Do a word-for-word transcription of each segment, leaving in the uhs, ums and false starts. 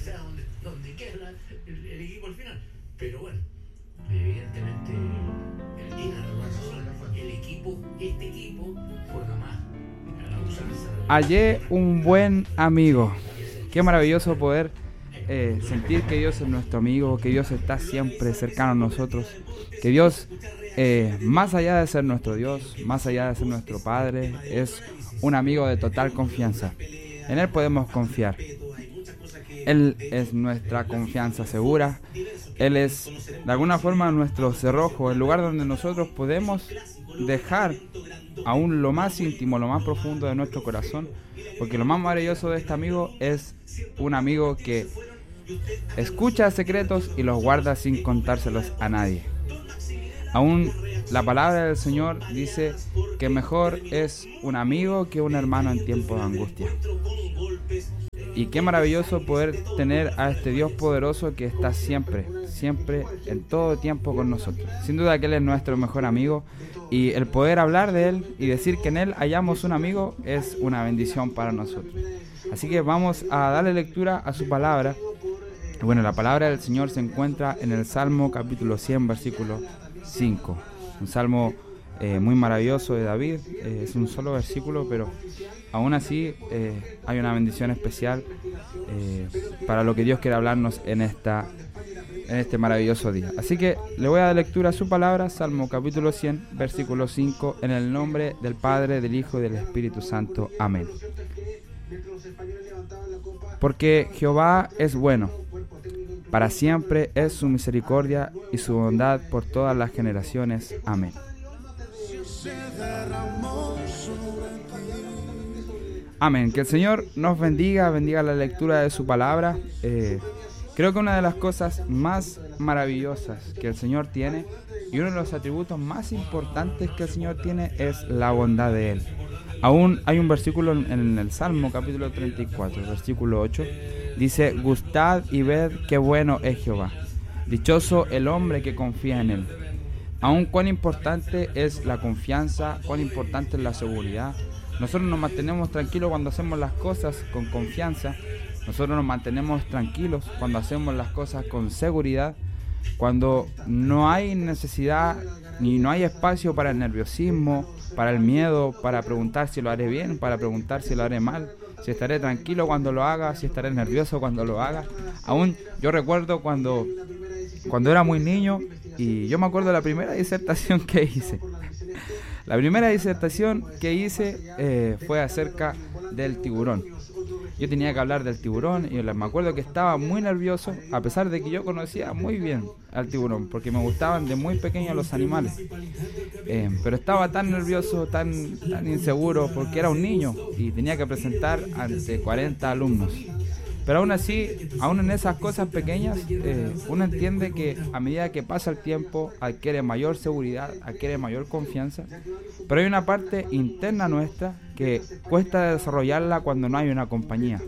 sea donde, donde queda el, el equipo al final. Pero bueno, evidentemente el, el, el equipo, este equipo juega más a la usanza. Hallé un buen amigo. Qué maravilloso poder eh, sentir que Dios es nuestro amigo, que Dios está siempre cercano a nosotros, que Dios, eh, más allá de ser nuestro Dios, más allá de ser nuestro Padre, es un amigo de total confianza. En Él podemos confiar. Él es nuestra confianza segura. Él es, de alguna forma, nuestro cerrojo, el lugar donde nosotros podemos dejar aún lo más íntimo, lo más profundo de nuestro corazón, porque lo más maravilloso de este amigo es un amigo que escucha secretos y los guarda sin contárselos a nadie. Aún la palabra del Señor dice que mejor es un amigo que un hermano en tiempos de angustia. Y qué maravilloso poder tener a este Dios poderoso que está siempre, siempre, en todo tiempo con nosotros. Sin duda que Él es nuestro mejor amigo, y el poder hablar de Él y decir que en Él hallamos un amigo es una bendición para nosotros. Así que vamos a darle lectura a su palabra. Bueno, la palabra del Señor se encuentra en el Salmo capítulo cien, versículo cinco. Un salmo eh, muy maravilloso de David. Eh, es un solo versículo, pero aún así eh, hay una bendición especial eh, para lo que Dios quiere hablarnos en esta en este maravilloso día. Así que le voy a dar lectura a su palabra, Salmo capítulo cien, versículo cinco, en el nombre del Padre, del Hijo y del Espíritu Santo. Amén. Porque Jehová es bueno, para siempre es su misericordia y su bondad por todas las generaciones. Amén. Amén. Que el Señor nos bendiga, bendiga la lectura de su palabra. Eh, creo que una de las cosas más maravillosas que el Señor tiene, y uno de los atributos más importantes que el Señor tiene, es la bondad de Él. Aún hay un versículo en el Salmo capítulo treinta y cuatro, versículo ocho, dice: gustad y ved qué bueno es Jehová, dichoso el hombre que confía en Él. Aún cuán importante es la confianza, cuán importante es la seguridad. Nosotros nos mantenemos tranquilos cuando hacemos las cosas con confianza. Nosotros nos mantenemos tranquilos cuando hacemos las cosas con seguridad, cuando no hay necesidad ni no hay espacio para el nerviosismo, para el miedo, para preguntar si lo haré bien, para preguntar si lo haré mal, si estaré tranquilo cuando lo haga, si estaré nervioso cuando lo haga. Aún yo recuerdo cuando, cuando era muy niño, y yo me acuerdo de la primera disertación que hice. La primera disertación que hice eh, fue acerca del tiburón. Yo tenía que hablar del tiburón y me acuerdo que estaba muy nervioso, a pesar de que yo conocía muy bien al tiburón, porque me gustaban de muy pequeño los animales. Eh, pero estaba tan nervioso, tan, tan inseguro, porque era un niño y tenía que presentar ante cuarenta alumnos. Pero aún así, aún en esas cosas pequeñas, eh, uno entiende que a medida que pasa el tiempo adquiere mayor seguridad, adquiere mayor confianza. Pero hay una parte interna nuestra que cuesta desarrollarla cuando no hay una compañía,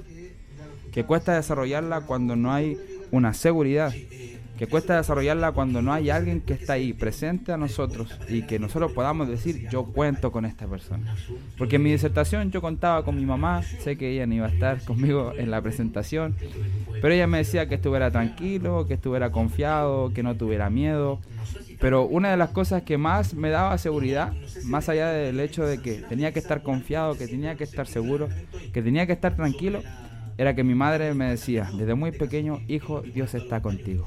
que cuesta desarrollarla cuando no hay una seguridad, que cuesta desarrollarla cuando no hay alguien que está ahí presente a nosotros y que nosotros podamos decir: yo cuento con esta persona. Porque en mi disertación yo contaba con mi mamá, sé que ella no iba a estar conmigo en la presentación, pero ella me decía que estuviera tranquilo, que estuviera confiado, que no tuviera miedo. Pero una de las cosas que más me daba seguridad, más allá del hecho de que tenía que estar confiado, que tenía que estar seguro, que tenía que estar tranquilo, era que mi madre me decía desde muy pequeño: hijo, Dios está contigo.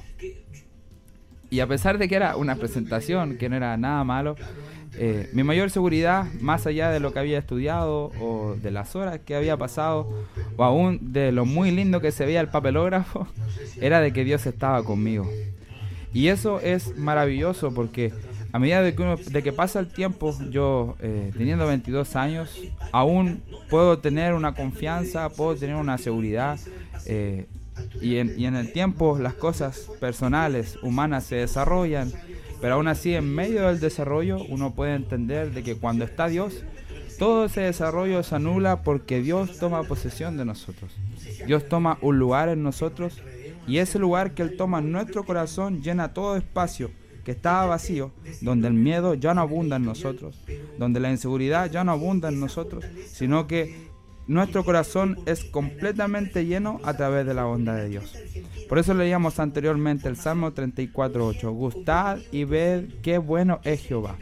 Y a pesar de que era una presentación, que no era nada malo, eh, mi mayor seguridad, más allá de lo que había estudiado o de las horas que había pasado, o aún de lo muy lindo que se veía el papelógrafo, era de que Dios estaba conmigo. Y eso es maravilloso, porque a medida de que, uno, de que pasa el tiempo, yo eh, teniendo veintidós años, aún puedo tener una confianza, puedo tener una seguridad, eh, y, en, y en el tiempo las cosas personales, humanas se desarrollan, pero aún así en medio del desarrollo uno puede entender de que cuando está Dios, todo ese desarrollo se anula, porque Dios toma posesión de nosotros. Dios toma un lugar en nosotros, y ese lugar que Él toma en nuestro corazón llena todo espacio que estaba vacío, donde el miedo ya no abunda en nosotros, donde la inseguridad ya no abunda en nosotros, sino que nuestro corazón es completamente lleno a través de la bondad de Dios. Por eso leíamos anteriormente el Salmo treinta y cuatro ocho. Gustad y ved qué bueno es Jehová.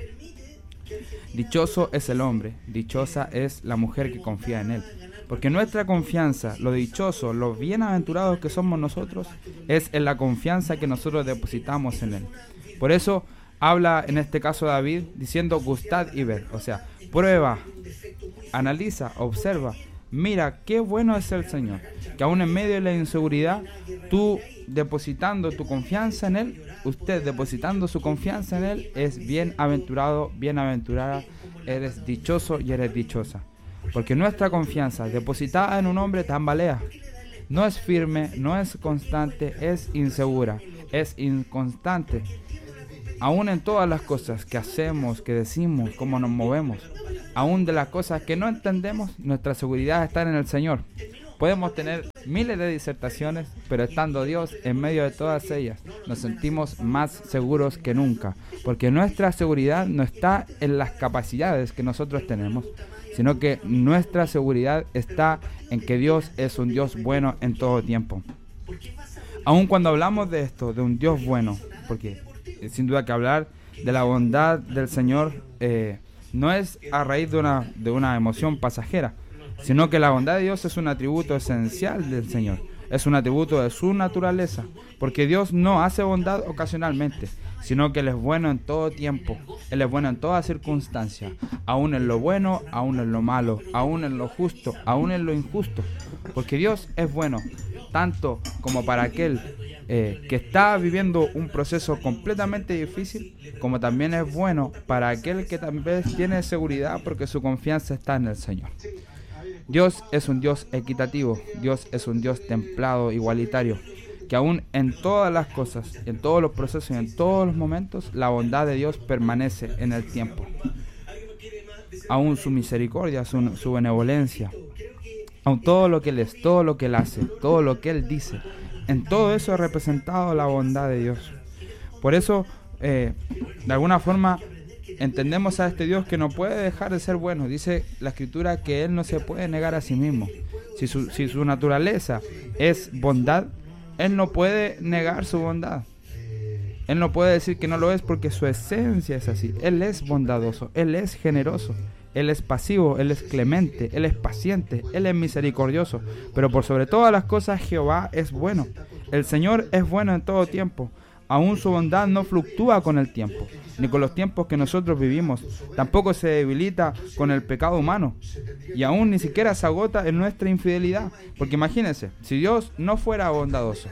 Dichoso es el hombre, dichosa es la mujer que confía en él. Porque nuestra confianza, lo dichoso, lo bienaventurados que somos nosotros, es en la confianza que nosotros depositamos en él. Por eso habla en este caso David diciendo gustad y ved. O sea, prueba, analiza, observa, mira qué bueno es el Señor. Que aún en medio de la inseguridad, tú depositando tu confianza en él, usted depositando su confianza en él, es bienaventurado, bienaventurada, eres dichoso y eres dichosa. Porque nuestra confianza depositada en un hombre tambalea. No es firme, no es constante, es insegura, es inconstante. Aún en todas las cosas que hacemos, que decimos, cómo nos movemos, aún de las cosas que no entendemos, nuestra seguridad está en el Señor. Podemos tener miles de disertaciones, pero estando Dios en medio de todas ellas, nos sentimos más seguros que nunca, porque nuestra seguridad no está en las capacidades que nosotros tenemos, sino que nuestra seguridad está en que Dios es un Dios bueno en todo tiempo. Aun cuando hablamos de esto, de un Dios bueno, porque sin duda que hablar de la bondad del Señor eh, no es a raíz de una, de una emoción pasajera, sino que la bondad de Dios es un atributo esencial del Señor, es un atributo de su naturaleza, porque Dios no hace bondad ocasionalmente, sino que Él es bueno en todo tiempo, Él es bueno en toda circunstancia, aún en lo bueno, aún en lo malo, aún en lo justo, aún en lo injusto, porque Dios es bueno, tanto como para aquel eh, que está viviendo un proceso completamente difícil, como también es bueno para aquel que también tiene seguridad porque su confianza está en el Señor. Dios es un Dios equitativo, Dios es un Dios templado, igualitario, que aún en todas las cosas, en todos los procesos y en todos los momentos, la bondad de Dios permanece en el tiempo. Aún su misericordia, su, su benevolencia, aún todo lo que Él es, todo lo que Él hace, todo lo que Él dice, en todo eso es representado la bondad de Dios. Por eso, eh, de alguna forma, entendemos a este Dios que no puede dejar de ser bueno. Dice la Escritura que Él no se puede negar a sí mismo. Si su, si su naturaleza es bondad, Él no puede negar su bondad. Él no puede decir que no lo es porque su esencia es así. Él es bondadoso, Él es generoso, Él es pasivo, Él es clemente, Él es paciente, Él es misericordioso. Pero por sobre todas las cosas, Jehová es bueno. El Señor es bueno en todo tiempo. Aún su bondad no fluctúa con el tiempo, ni con los tiempos que nosotros vivimos. Tampoco se debilita con el pecado humano. Y aún ni siquiera se agota en nuestra infidelidad. Porque imagínense, si Dios no fuera bondadoso,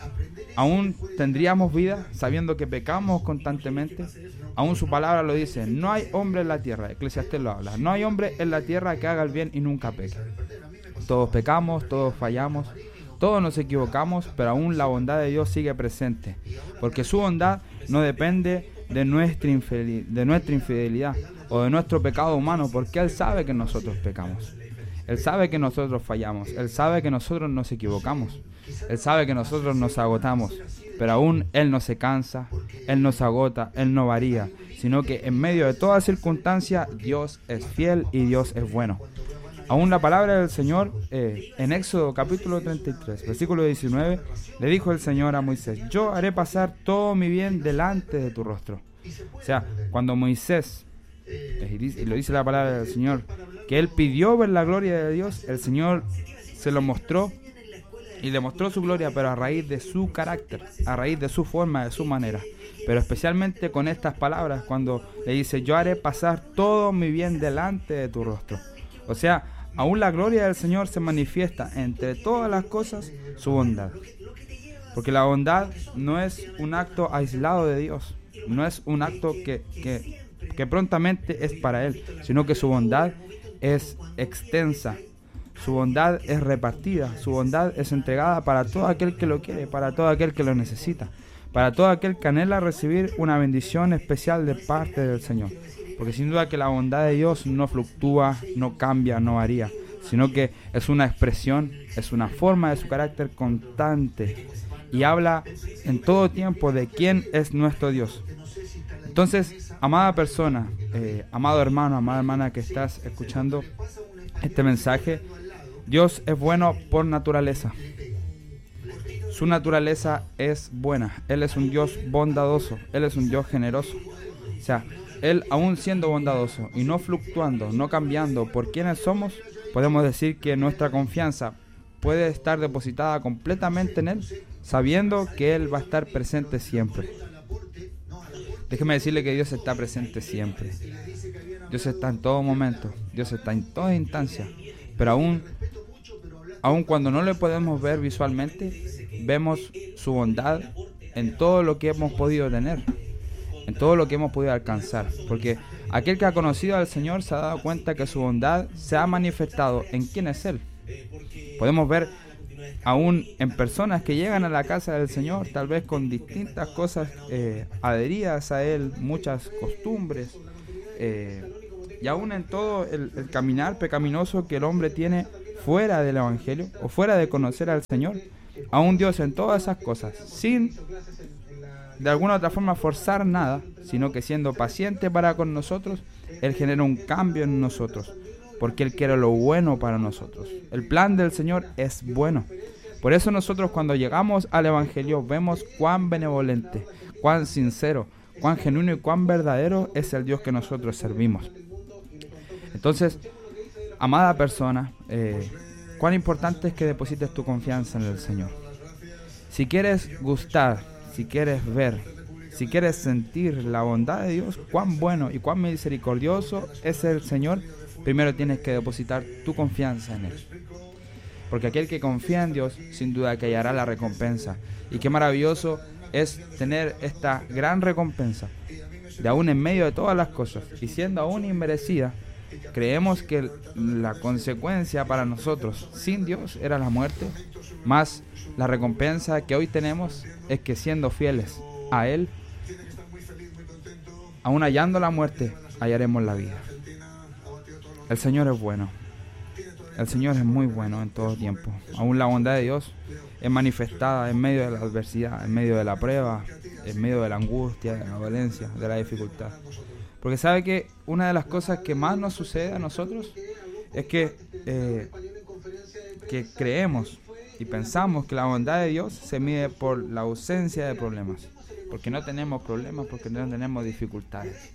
aún tendríamos vida sabiendo que pecamos constantemente. Aún su palabra lo dice, no hay hombre en la tierra, Eclesiastés lo habla, no hay hombre en la tierra que haga el bien y nunca peque. Todos pecamos, todos fallamos, todos nos equivocamos, pero aún la bondad de Dios sigue presente, porque su bondad no depende de nuestra, infidel- de nuestra infidelidad o de nuestro pecado humano, porque Él sabe que nosotros pecamos, Él sabe que nosotros fallamos, Él sabe que nosotros nos equivocamos, Él sabe que nosotros nos agotamos, pero aún Él no se cansa, Él no se agota, Él no varía, sino que en medio de toda circunstancia Dios es fiel y Dios es bueno. Aún la palabra del Señor, eh, en Éxodo capítulo treinta y tres, versículo diecinueve, le dijo el Señor a Moisés, yo haré pasar todo mi bien delante de tu rostro. O sea, cuando Moisés, y lo dice la palabra del Señor, que él pidió ver la gloria de Dios, el Señor se lo mostró y le mostró su gloria, pero a raíz de su carácter, a raíz de su forma, de su manera. Pero especialmente con estas palabras, cuando le dice, yo haré pasar todo mi bien delante de tu rostro. O sea, aún la gloria del Señor se manifiesta entre todas las cosas su bondad. Porque la bondad no es un acto aislado de Dios, no es un acto que, que, que prontamente es para Él, sino que su bondad es extensa, su bondad es repartida, su bondad es entregada para todo aquel que lo quiere, para todo aquel que lo necesita, para todo aquel que anhela recibir una bendición especial de parte del Señor. Porque sin duda que la bondad de Dios no fluctúa, no cambia, no varía, sino que es una expresión, es una forma de su carácter constante y habla en todo tiempo de quién es nuestro Dios. Entonces, amada persona, eh, amado hermano, amada hermana que estás escuchando este mensaje, Dios es bueno por naturaleza. Su naturaleza es buena. Él es un Dios bondadoso. Él es un Dios generoso. O sea, Él, aún siendo bondadoso y no fluctuando, no cambiando por quienes somos, podemos decir que nuestra confianza puede estar depositada completamente en Él, sabiendo que Él va a estar presente siempre. Déjeme decirle que Dios está presente siempre. Dios está en todo momento. Dios está en toda instancia. Pero aún, aún cuando no le podemos ver visualmente, vemos su bondad en todo lo que hemos podido tener, en todo lo que hemos podido alcanzar. Porque aquel que ha conocido al Señor se ha dado cuenta que su bondad se ha manifestado en quién es Él. Podemos ver aún en personas que llegan a la casa del Señor, tal vez con distintas cosas eh, adheridas a Él, muchas costumbres, eh, y aún en todo el, el caminar pecaminoso que el hombre tiene fuera del Evangelio o fuera de conocer al Señor, aún Dios en todas esas cosas, sin de alguna u otra forma forzar nada, sino que siendo paciente para con nosotros, Él genera un cambio en nosotros, porque Él quiere lo bueno para nosotros. El plan del Señor es bueno. Por eso nosotros cuando llegamos al Evangelio vemos cuán benevolente, cuán sincero, cuán genuino y cuán verdadero es el Dios que nosotros servimos. Entonces, amada persona, eh, cuán importante es que deposites tu confianza en el Señor. Si quieres gustar, si quieres ver, si quieres sentir la bondad de Dios, cuán bueno y cuán misericordioso es el Señor, primero tienes que depositar tu confianza en Él. Porque aquel que confía en Dios, sin duda que hallará la recompensa. Y qué maravilloso es tener esta gran recompensa, de aún en medio de todas las cosas, y siendo aún inmerecida, creemos que la consecuencia para nosotros sin Dios era la muerte, más la recompensa que hoy tenemos es que siendo fieles a Él, aún hallando la muerte, hallaremos la vida. El Señor es bueno. El Señor es muy bueno en todo tiempo. Aún la bondad de Dios es manifestada en medio de la adversidad, en medio de la prueba, en medio de la angustia, de la dolencia, de la dificultad. Porque sabe que una de las cosas que más nos sucede a nosotros es que, eh, que creemos y pensamos que la bondad de Dios se mide por la ausencia de problemas. Porque no tenemos problemas, porque no tenemos dificultades.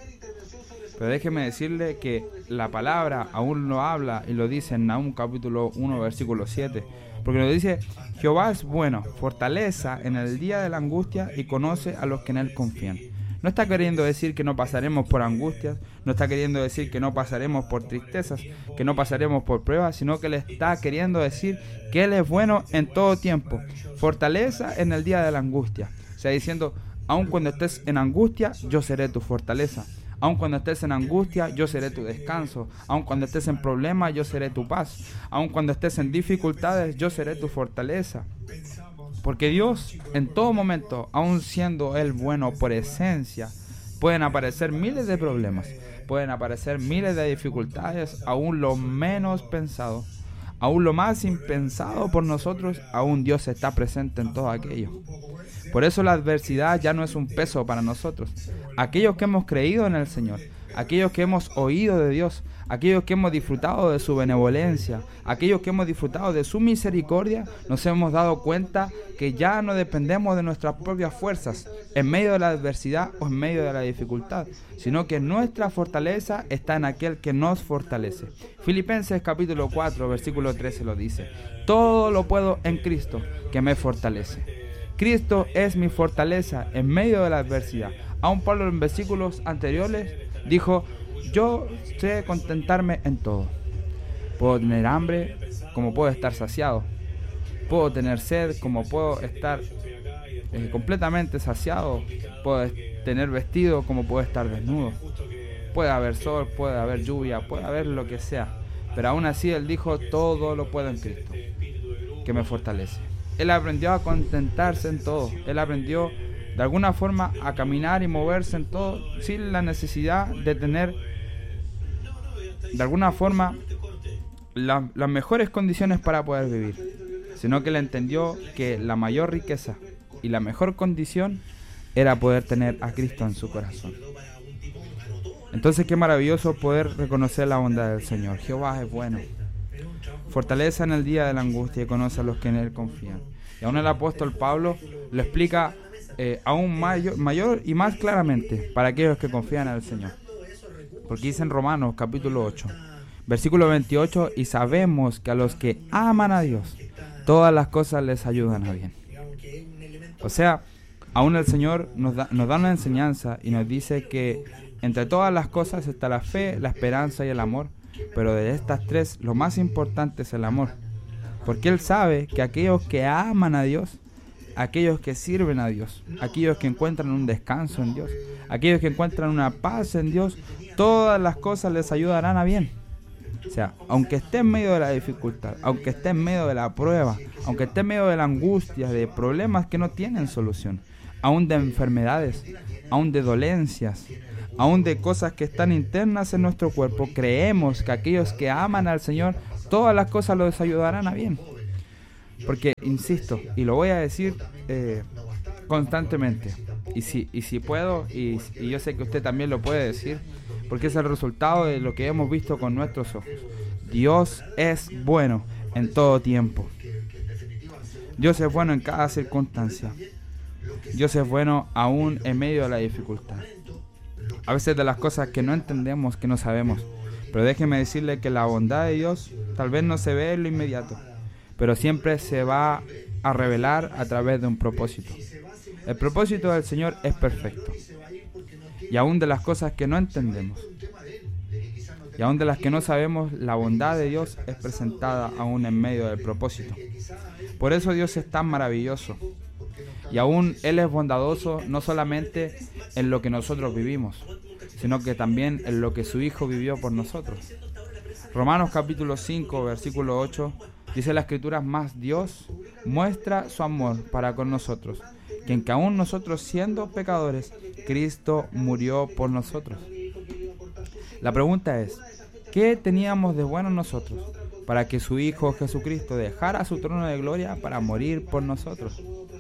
Pero déjeme decirle que la palabra aún lo habla y lo dice en Nahum capítulo uno versículo siete, porque nos dice: Jehová es bueno, fortaleza en el día de la angustia y conoce a los que en Él confían. No está queriendo decir que no pasaremos por angustias, no está queriendo decir que no pasaremos por tristezas, que no pasaremos por pruebas, sino que le está queriendo decir que Él es bueno en todo tiempo, fortaleza en el día de la angustia. O sea, diciendo, aun cuando estés en angustia, yo seré tu fortaleza. Aun cuando estés en angustia, yo seré tu descanso. Aun cuando estés en problemas, yo seré tu paz. Aun cuando estés en dificultades, yo seré tu fortaleza. Porque Dios, en todo momento, aun siendo Él bueno por esencia, pueden aparecer miles de problemas, pueden aparecer miles de dificultades, aún lo menos pensado, aún lo más impensado por nosotros, aún Dios está presente en todo aquello. Por eso la adversidad ya no es un peso para nosotros. Aquellos que hemos creído en el Señor, aquellos que hemos oído de Dios, aquellos que hemos disfrutado de su benevolencia, aquellos que hemos disfrutado de su misericordia, nos hemos dado cuenta que ya no dependemos de nuestras propias fuerzas en medio de la adversidad o en medio de la dificultad, sino que nuestra fortaleza está en aquel que nos fortalece. Filipenses capítulo cuatro versículo trece lo dice: todo lo puedo en Cristo que me fortalece. Cristo es mi fortaleza en medio de la adversidad. Aún Pablo en versículos anteriores dijo: yo sé contentarme en todo. Puedo tener hambre como puedo estar saciado. Puedo tener sed como puedo estar eh, completamente saciado. Puedo tener vestido como puedo estar desnudo. Puede haber sol, puede haber lluvia, puede haber lo que sea. Pero aún así Él dijo: todo lo puedo en Cristo que me fortalece. Él aprendió a contentarse en todo. Él aprendió de alguna forma a caminar y moverse en todo sin la necesidad de tener de alguna forma la, las mejores condiciones para poder vivir, sino que él entendió que la mayor riqueza y la mejor condición era poder tener a Cristo en su corazón. Entonces qué maravilloso poder reconocer la bondad del Señor. Jehová es bueno, fortaleza en el día de la angustia y conoce a los que en Él confían. Y aún el apóstol Pablo lo explica eh, aún mayor, mayor y más claramente para aquellos que confían en el Señor. Porque dice en Romanos capítulo ocho, versículo veintiocho, y sabemos que a los que aman a Dios, todas las cosas les ayudan a bien. O sea, aún el Señor nos da, nos da una enseñanza y nos dice que entre todas las cosas está la fe, la esperanza y el amor, pero de estas tres lo más importante es el amor, porque Él sabe que aquellos que aman a Dios, aquellos que sirven a Dios, aquellos que encuentran un descanso en Dios, aquellos que encuentran una paz en Dios, todas las cosas les ayudarán a bien. O sea, aunque esté en medio de la dificultad, aunque esté en medio de la prueba, aunque esté en medio de la angustia, de problemas que no tienen solución, aún de enfermedades, aún de dolencias, aún de cosas que están internas en nuestro cuerpo, creemos que aquellos que aman al Señor, todas las cosas los ayudarán a bien. Porque, insisto, y lo voy a decir eh, constantemente, y si, y si puedo, y, y yo sé que usted también lo puede decir, porque es el resultado de lo que hemos visto con nuestros ojos. Dios es bueno en todo tiempo. Dios es bueno en cada circunstancia. Dios es bueno aún en medio de la dificultad. A veces de las cosas que no entendemos, que no sabemos. Pero déjeme decirle que la bondad de Dios tal vez no se ve en lo inmediato, pero siempre se va a revelar a través de un propósito. El propósito del Señor es perfecto. Y aún de las cosas que no entendemos, y aún de las que no sabemos, la bondad de Dios es presentada aún en medio del propósito. Por eso Dios es tan maravilloso. Y aún Él es bondadoso no solamente en lo que nosotros vivimos, sino que también en lo que su Hijo vivió por nosotros. Romanos capítulo cinco, versículo ocho, dice la Escritura, más Dios muestra su amor para con nosotros, que en que aún nosotros siendo pecadores, Cristo murió por nosotros. La pregunta es, ¿qué teníamos de bueno nosotros para que su Hijo Jesucristo dejara su trono de gloria para morir por nosotros?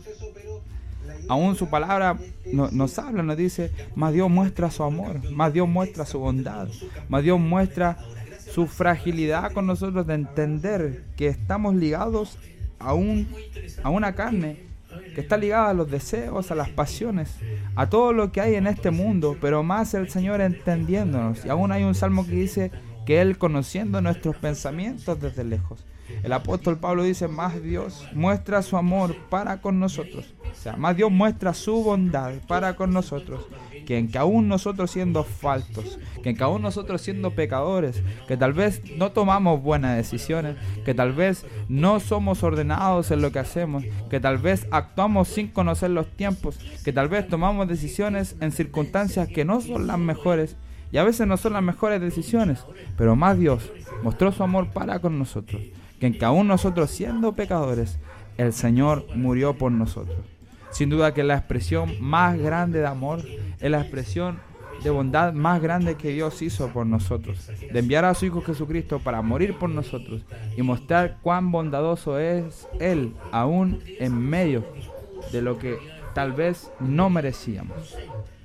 Aún su palabra no, nos habla, nos dice, más Dios muestra su amor, más Dios muestra su bondad, más Dios muestra su fragilidad con nosotros de entender que estamos ligados a, un, a una carne que está ligada a los deseos, a las pasiones, a todo lo que hay en este mundo, pero más el Señor entendiéndonos. Y aún hay un salmo que dice que Él conociendo nuestros pensamientos desde lejos. El apóstol Pablo dice, más Dios muestra su amor para con nosotros. O sea, más Dios muestra su bondad para con nosotros, que en que aún nosotros siendo faltos, que en que aún nosotros siendo pecadores, que tal vez no tomamos buenas decisiones, que tal vez no somos ordenados en lo que hacemos, que tal vez actuamos sin conocer los tiempos, que tal vez tomamos decisiones en circunstancias que no son las mejores, y a veces no son las mejores decisiones, pero más Dios mostró su amor para con nosotros, que en que aún nosotros siendo pecadores, el Señor murió por nosotros. Sin duda que la expresión más grande de amor es la expresión de bondad más grande que Dios hizo por nosotros, de enviar a su Hijo Jesucristo para morir por nosotros y mostrar cuán bondadoso es Él, aún en medio de lo que tal vez no merecíamos.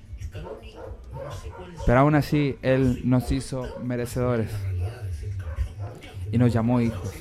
Pero aún así Él nos hizo merecedores y nos llamó hijos.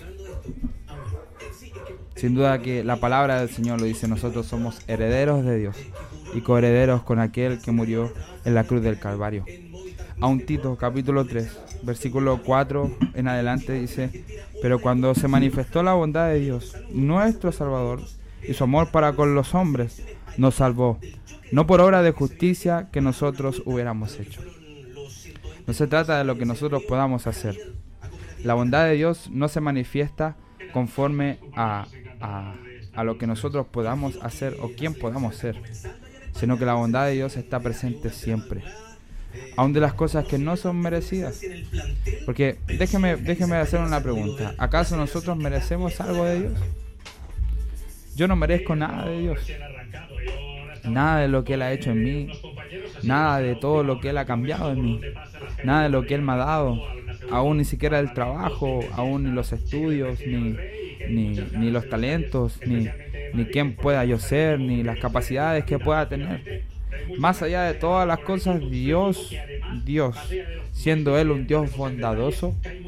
Sin duda que la palabra del Señor lo dice, nosotros somos herederos de Dios y coherederos con aquel que murió en la cruz del Calvario. Aún Tito capítulo tres, versículo cuatro en adelante dice, pero cuando se manifestó la bondad de Dios, nuestro Salvador, y su amor para con los hombres, nos salvó, no por obra de justicia que nosotros hubiéramos hecho. No se trata de lo que nosotros podamos hacer. La bondad de Dios no se manifiesta conforme a, a, a lo que nosotros podamos hacer o quién podamos ser, sino que la bondad de Dios está presente siempre, aun de las cosas que no son merecidas. Porque déjeme, déjeme hacer una pregunta, ¿acaso nosotros merecemos algo de Dios? Yo no merezco nada de Dios, nada de lo que Él ha hecho en mí, nada de todo lo que Él ha cambiado en mí, nada de lo que Él me ha dado, aún ni siquiera el trabajo, aún ni los estudios, ni, ni, ni los talentos, ni, ni quién pueda yo ser, ni las capacidades que pueda tener. Más allá de todas las cosas, Dios, Dios, siendo Él un Dios bondadoso,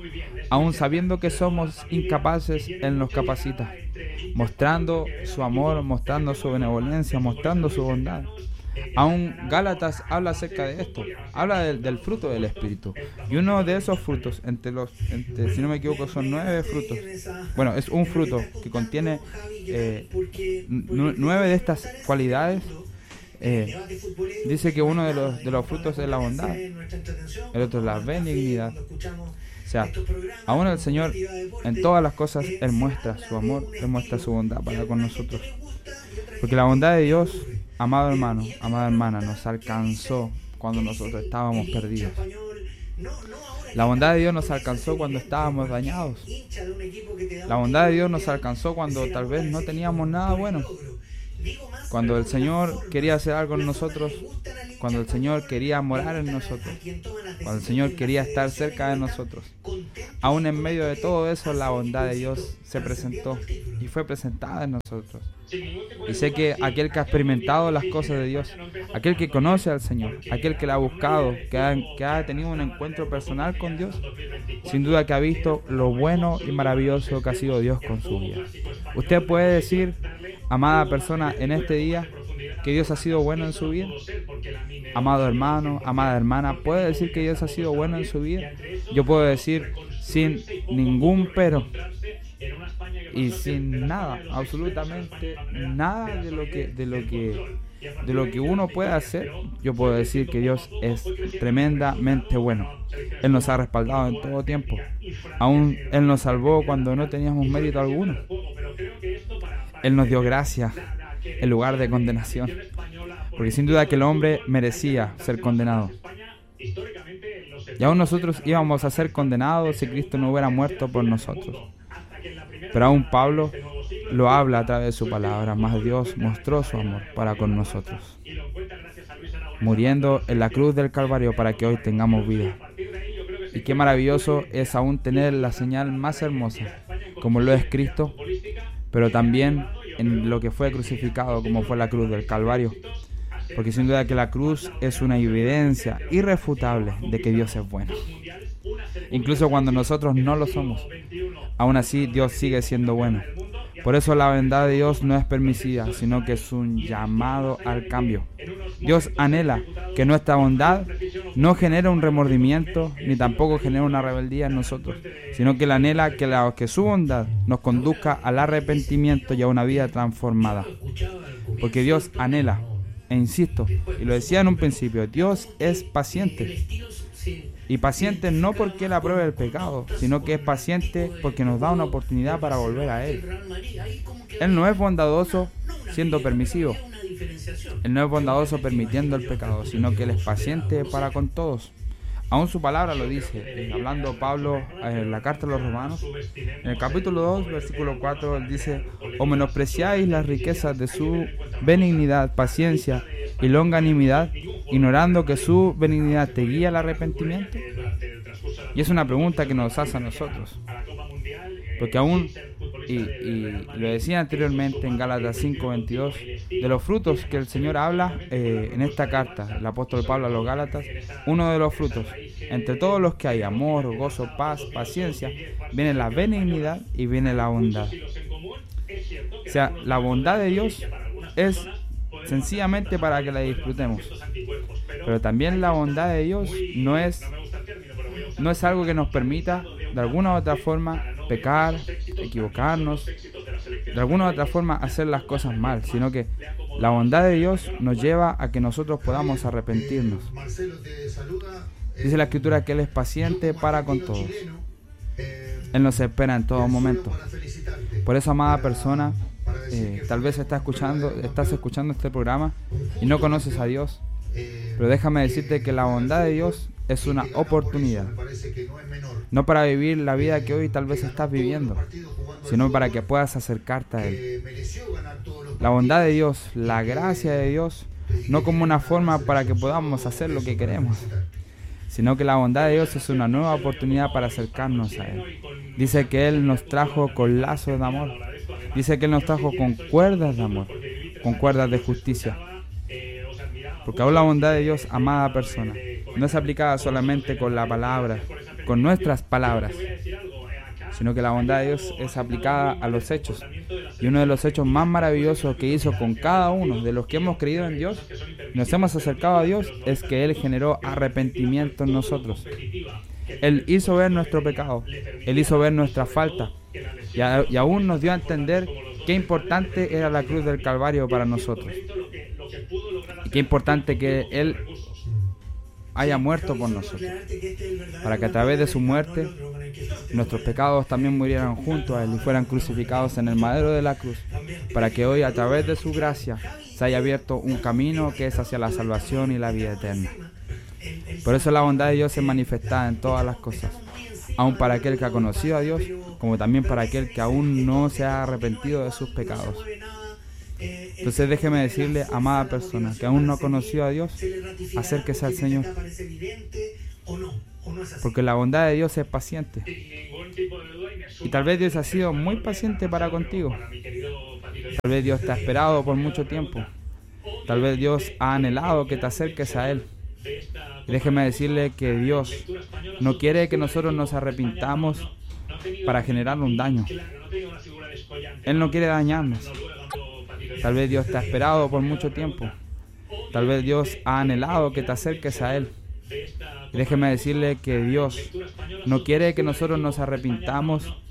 Aún sabiendo que somos incapaces, Él nos capacita, mostrando su amor, mostrando su benevolencia, mostrando su bondad. Aún Gálatas habla acerca de esto, habla del, del fruto del Espíritu. Y uno de esos frutos, entre los, entre, si no me equivoco, son nueve frutos. Bueno, es un fruto que contiene eh, nueve de estas cualidades. Eh, dice que uno de los, de los frutos es la bondad, el otro es la benignidad. O sea, aún el Señor en todas las cosas Él muestra su amor, Él muestra su bondad para con nosotros. Porque la bondad de Dios, amado hermano, amada hermana, nos alcanzó cuando nosotros estábamos perdidos. La bondad de Dios nos alcanzó cuando estábamos dañados. La bondad de Dios nos alcanzó cuando tal vez no teníamos nada bueno. Cuando el Señor quería hacer algo en nosotros, cuando el Señor quería morar en nosotros, cuando el Señor quería estar cerca de nosotros. Aún en medio de todo eso, la bondad de Dios se presentó y fue presentada en nosotros. Y sé que aquel que ha experimentado las cosas de Dios, aquel que conoce al Señor, aquel que la ha buscado, que ha, que ha tenido un encuentro personal con Dios, sin duda que ha visto lo bueno y maravilloso que ha sido Dios con su vida. Usted puede decir, amada persona, en este día, que Dios ha sido bueno en su vida. Amado hermano, amada hermana, ¿puede decir que Dios ha sido bueno en su vida? Yo puedo decir sin ningún pero y sin nada, absolutamente nada de lo que de lo que de lo que uno puede hacer. Yo puedo decir que Dios es tremendamente bueno. Él nos ha respaldado en todo tiempo. Aún Él nos salvó cuando no teníamos mérito alguno. Él nos dio gracia en lugar de condenación, porque sin duda que el hombre merecía ser condenado. Y aún nosotros íbamos a ser condenados si Cristo no hubiera muerto por nosotros. Pero aún Pablo lo habla a través de su palabra, más Dios mostró su amor para con nosotros, muriendo en la cruz del Calvario para que hoy tengamos vida. Y qué maravilloso es aún tener la señal más hermosa, como lo es Cristo, pero también en lo que fue crucificado, como fue la cruz del Calvario. Porque sin duda que la cruz es una evidencia irrefutable de que Dios es bueno. Incluso cuando nosotros no lo somos, aún así Dios sigue siendo bueno. Por eso la bondad de Dios no es permisiva, sino que es un llamado al cambio. Dios anhela que nuestra bondad no genere un remordimiento, ni tampoco genere una rebeldía en nosotros, sino que Él anhela que, la, que su bondad nos conduzca al arrepentimiento y a una vida transformada. Porque Dios anhela, e insisto, y lo decía en un principio, Dios es paciente. Y paciente no porque Él apruebe el pecado, sino que es paciente porque nos da una oportunidad para volver a Él. Él no es bondadoso siendo permisivo. Él no es bondadoso permitiendo el pecado, sino que Él es paciente para con todos. Aún su palabra lo dice, hablando Pablo en la carta a los Romanos, en el capítulo dos, versículo cuatro, él dice: «O menospreciáis las riquezas de su benignidad, paciencia y longanimidad, ignorando que su benignidad te guía al arrepentimiento». Y es una pregunta que nos hace a nosotros, porque aún, y, y lo decía anteriormente en Gálatas cinco veintidós, de los frutos que el Señor habla eh, en esta carta, el apóstol Pablo a los Gálatas, uno de los frutos, entre todos los que hay, amor, gozo, paz, paciencia, viene la benignidad y viene la bondad. O sea, la bondad de Dios es sencillamente para que la disfrutemos, pero también la bondad de Dios no es, no es algo que nos permita de alguna u otra forma pecar, equivocarnos, de alguna u otra forma hacer las cosas mal, sino que la bondad de Dios nos lleva a que nosotros podamos arrepentirnos. Dice la Escritura que Él es paciente para con todos. Él nos espera en todo momento. Por eso, amada persona, eh, tal vez estás escuchando, estás escuchando este programa y no conoces a Dios, pero déjame decirte que la bondad de Dios es una oportunidad, no para vivir la vida que hoy tal vez estás viviendo, sino para que puedas acercarte a Él. La bondad de Dios, la gracia de Dios, no como una forma para que podamos hacer lo que queremos, sino que la bondad de Dios es una nueva oportunidad para acercarnos a Él. Dice que Él nos trajo con lazos de amor, dice que Él nos trajo con cuerdas de amor, con cuerdas de justicia. Porque aún la bondad de Dios, amada persona, no es aplicada solamente con la palabra, con nuestras palabras, sino que la bondad de Dios es aplicada a los hechos. Y uno de los hechos más maravillosos que hizo con cada uno de los que hemos creído en Dios, nos hemos acercado a Dios, es que Él generó arrepentimiento en nosotros. Él hizo ver nuestro pecado, Él hizo ver nuestra falta, y, a, y aún nos dio a entender qué importante era la cruz del Calvario para nosotros. Y qué importante que Él haya muerto por nosotros, para que a través de su muerte nuestros pecados también murieran junto a Él y fueran crucificados en el madero de la cruz, para que hoy a través de su gracia se haya abierto un camino que es hacia la salvación y la vida eterna. Por eso la bondad de Dios es manifestada en todas las cosas, aun para aquel que ha conocido a Dios, como también para aquel que aún no se ha arrepentido de sus pecados. Entonces déjeme decirle, amada persona, que aún no ha conocido a Dios, acérquese al Señor. Porque la bondad de Dios es paciente. Y tal vez Dios ha sido muy paciente para contigo. Tal vez Dios te ha esperado por mucho tiempo. Tal vez Dios ha anhelado que te acerques a Él. Y déjeme decirle que Dios no quiere que nosotros nos arrepintamos para generar un daño. Él no quiere dañarnos. Tal vez Dios te ha esperado por mucho tiempo. Tal vez Dios ha anhelado que te acerques a Él. Y déjeme decirle que Dios no quiere que nosotros nos arrepintamos